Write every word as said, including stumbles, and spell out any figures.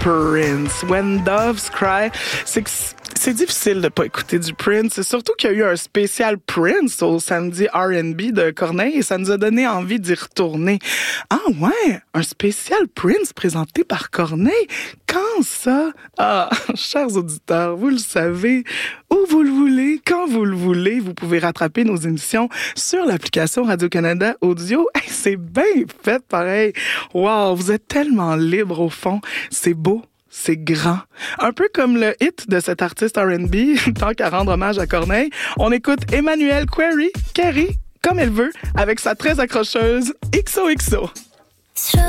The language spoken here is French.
Prince. When Doves Cry. C'est que c'est difficile de pas écouter du Prince. Surtout qu'il y a eu un spécial Prince au samedi R and B de Corneille et ça nous a donné envie d'y retourner. Ah ouais, un spécial Prince présenté par Corneille. Quand ça? Ah, chers auditeurs, vous le savez, où vous le voulez, quand vous le voulez, vous pouvez rattraper nos émissions sur l'application Radio-Canada Audio. Hey, c'est bien fait pareil. Wow, vous êtes tellement libre au fond. C'est beau. C'est grand. Un peu comme le hit de cet artiste R and B, tant qu'à rendre hommage à Corneille, on écoute Emmanuelle Query, Carrie, comme elle veut, avec sa très accrocheuse X O X O.